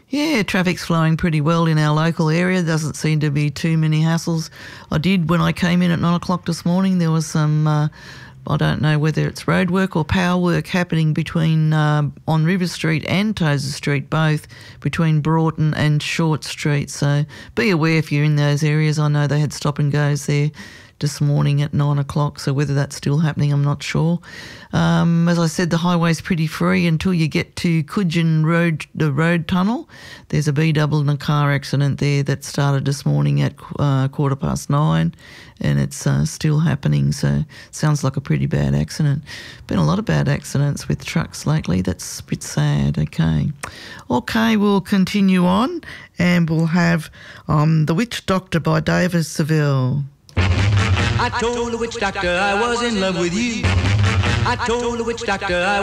Yeah, traffic's flowing pretty well in our local area. Doesn't seem to be too many hassles. I did, when I came in at 9 o'clock this morning, there was some, I don't know whether it's road work or power work happening between, on River Street and Tozer Street, both between Broughton and Short Street. So be aware if you're in those areas. I know they had stop and goes there this morning at 9 o'clock, so whether that's still happening, I'm not sure. As I said, the highway's pretty free until you get to Coogin Road, the road tunnel. There's a B-double and a car accident there that started this morning at 9:15, and it's still happening, so sounds like a pretty bad accident. Been a lot of bad accidents with trucks lately. That's a bit sad. Okay, we'll continue on, and we'll have The Witch Doctor by David Seville. I told the witch doctor I was in love with you. I told the witch doctor I